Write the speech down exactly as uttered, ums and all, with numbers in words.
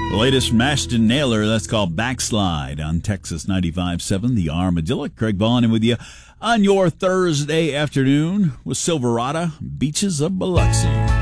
The latest from Ashton Naylor, that's called Backslide on Texas ninety-five point seven, The Armadillo. Craig Vaughn in with you on your Thursday afternoon with Silverado, Beaches of Biloxi.